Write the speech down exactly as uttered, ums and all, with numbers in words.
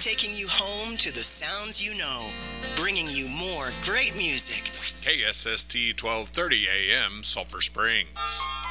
taking you home to the sounds you know, bringing you more great music. K S S T twelve thirty A M, Sulphur Springs.